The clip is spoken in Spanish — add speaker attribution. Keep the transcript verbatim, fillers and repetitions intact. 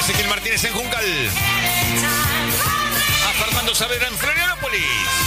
Speaker 1: Ezequiel Martínez en Juncal. A Fernando Saavedra en Florianópolis.